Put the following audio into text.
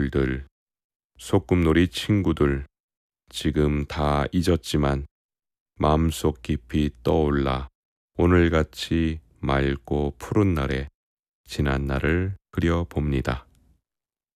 얼굴들, 소꿉놀이 친구들, 지금 다 잊었지만 마음속 깊이 떠올라 오늘같이 맑고 푸른 날에 지난 날을 그려봅니다.